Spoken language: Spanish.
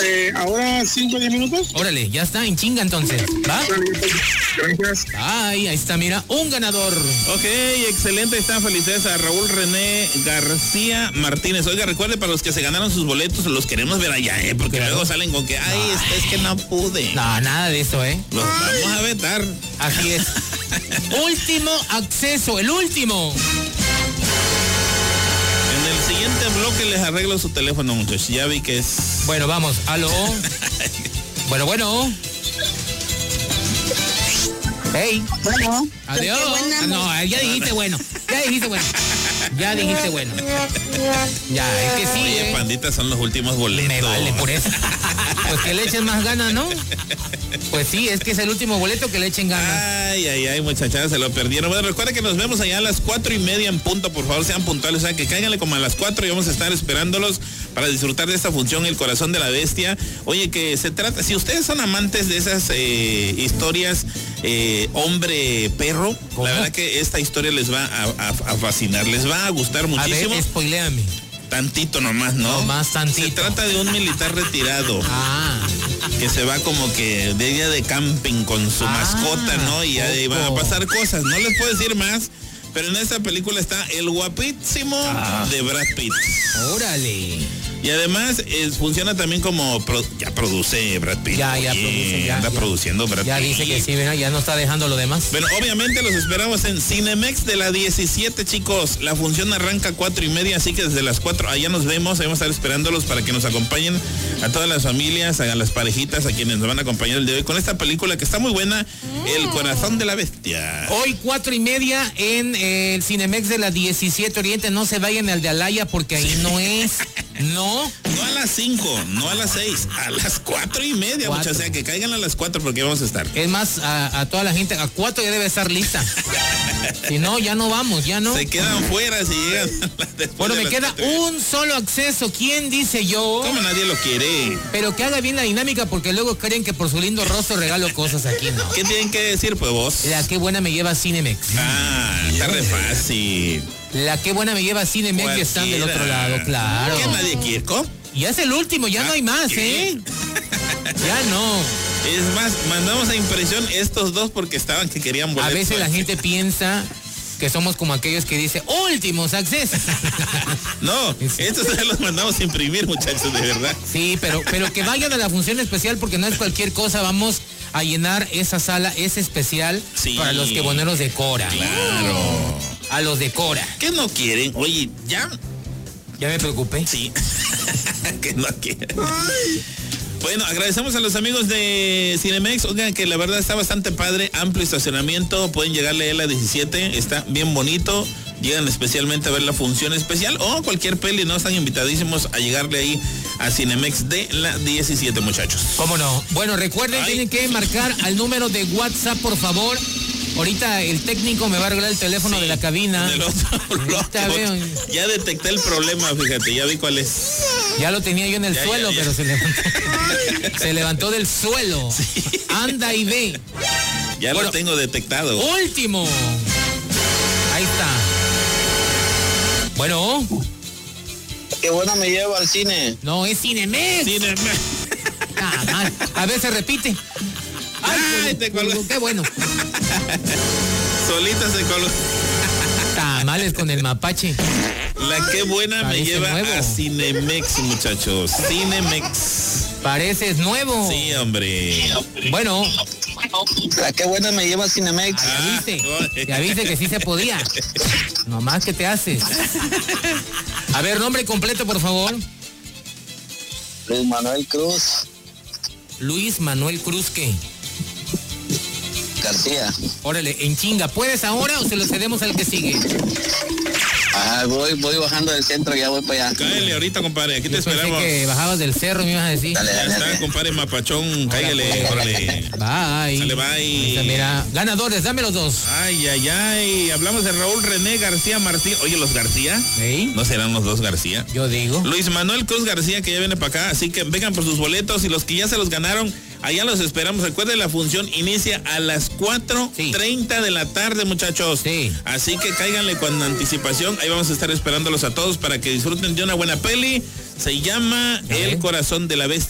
Ahora 5 o 10 minutos. Órale, ya está, en chinga entonces. ¿Va? Gracias. Ay, ahí está, mira, un ganador. Ok, excelente, está felices a Raúl René García Martínez. Oiga, recuerde, para los que se ganaron sus boletos, los queremos ver allá, porque claro. luego salen con que, es que no pude. No, nada de eso, Los vamos a vetar. Así es. Último acceso, el último. En el siguiente bloque les arreglo su teléfono, muchachos. Ya vi que es... Bueno, vamos, aló. Bueno. Hey. Bueno. Adiós. No, ya dijiste bueno. Ya, es que sí. Oye, pandita, son los últimos boletos. Me vale por eso. Pues que le echen más ganas, ¿no? Pues sí, es que es el último boleto, que le echen ganas. Ay, muchachas, se lo perdieron. Bueno, recuerden que nos vemos allá a las 4:30 en punto. Por favor, sean puntuales, o sea, que cáiganle como a las 4 y vamos a estar esperándolos para disfrutar de esta función, El Corazón de la Bestia. Oye, que se trata, si ustedes son amantes de esas historias hombre-perro, la verdad que esta historia les va a fascinar, les va a gustar muchísimo. A ver, spoiléame. Tantito nomás, ¿no? Nomás tantito. Se trata de un militar retirado. Que se va como que de día de camping con su mascota, ¿no? Y ahí van a pasar cosas. No les puedo decir más, pero en esta película está el guapísimo de Brad Pitt. Órale. Y además funciona también como ya produce Brad Pitt. Ya produce. Anda produciendo Brad Pitt. Ya dice que sí, mira, ya no está dejando lo demás. Bueno, obviamente los esperamos en Cinemex de la 17, chicos. La función arranca 4:30, así que desde las 4 allá nos vemos. Ahí vamos a estar esperándolos para que nos acompañen a todas las familias, a las parejitas, a quienes nos van a acompañar el día de hoy con esta película que está muy buena, El Corazón de la Bestia. Hoy 4:30 en el Cinemex de la 17 Oriente. No se vayan al de Alaya porque ahí no es. No a las 5, no a las 6, a las 4:30, muchachos. O sea, que caigan a las 4 porque vamos a estar. Es más, a toda la gente, a 4 ya debe estar lista. Si no, ya no vamos, ya no. Se quedan fuera si llegan. Bueno, me queda un solo acceso. ¿Quién dice yo? Como nadie lo quiere. Pero que haga bien la dinámica porque luego creen que por su lindo rostro regalo cosas aquí, ¿no? ¿Qué tienen que decir, pues vos? La qué buena me lleva Cinemex. Está re fácil. La qué buena me lleva Cinemex, que están del otro lado, claro. ¿Qué nadie quiere? Ya es el último, ya no hay más, ¿eh? Ya no. Es más, mandamos a impresión estos dos porque estaban que querían boletos. A veces la gente piensa que somos como aquellos que dicen últimos accesos. No, estos ya los mandamos a imprimir, muchachos, de verdad. Sí, pero que vayan a la función especial porque no es cualquier cosa. Vamos a llenar esa sala, es especial para los queboneros de Cora. Claro. A los de Cora. ¿Qué no quieren? Oye, ya me preocupé. Sí. Que no quieren. Bueno, agradecemos a los amigos de Cinemex. Oigan, que la verdad está bastante padre, amplio estacionamiento. Pueden llegarle a la 17, está bien bonito. Llegan especialmente a ver la función especial o cualquier peli, ¿no? Están invitadísimos a llegarle ahí a Cinemex de la 17, muchachos. ¿Cómo no? Bueno, recuerden, tienen que marcar al número de WhatsApp, por favor. Ahorita el técnico me va a arreglar el teléfono de la cabina. Del otro bloque. Ya detecté el problema, fíjate, ya vi cuál es. Ya lo tenía yo en el suelo, pero se levantó. Se levantó del suelo. Sí. Anda y ve. Ya lo tengo detectado. Último. Ahí está. Bueno. Qué buena me lleva al cine. No, es Cinemex. Cinemex. Mal. A ver, se repite. Ay, te colgó. Qué bueno. Solita se colgó. Tamales con el mapache. La qué buena me lleva nuevo a Cinemex, muchachos. Cinemex. Pareces nuevo. Sí, hombre. Bueno. La qué buena me lleva a Cinemex. Ya viste que sí se podía. Nomás que te haces. A ver, nombre completo, por favor. Luis Manuel Cruz. Luis Manuel Cruz, ¿qué? García. Órale, en chinga. ¿Puedes ahora o se lo cedemos al que sigue? Voy bajando del centro, ya voy para allá. Cállale ahorita, compadre, aquí te esperamos. Pensé que bajabas del cerro, me ibas a decir. Dale. Ya está, compadre Mapachón, cállale, órale. Bye. Sale, bye. Mira, ganadores, dame los dos. Ay. Hablamos de Raúl René García Martín. Oye, ¿los García? ¿Sí? ¿No serán los dos García? Yo digo. Luis Manuel Cruz García, que ya viene para acá, así que vengan por sus boletos y los que ya se los ganaron, allá los esperamos. Recuerden, la función inicia a las 4:30 de la tarde, muchachos. Sí. Así que cáiganle con anticipación. Ahí vamos a estar esperándolos a todos para que disfruten de una buena peli. Se llama El Corazón de la Bestia.